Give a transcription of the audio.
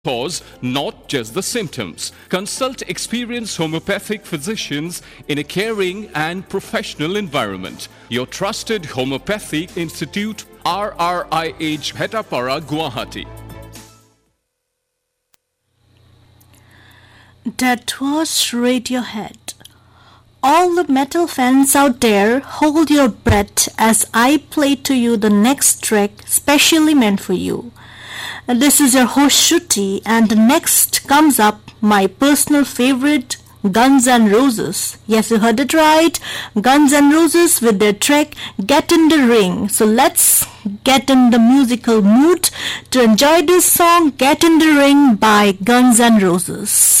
cause, not just the symptoms. Consult experienced homeopathic physicians in a caring and professional environment. Your trusted Homeopathic Institute, RRIH, Bhetapara, Guwahati. That was Radiohead. All the metal fans out there, hold your breath as I play to you the next track specially meant for you. This is your host Shruti, and next comes up my personal favorite, Guns N' Roses. Yes, you heard it right. Guns N' Roses with their track Get in the Ring. So let's get in the musical mood to enjoy this song Get in the Ring by Guns N' Roses.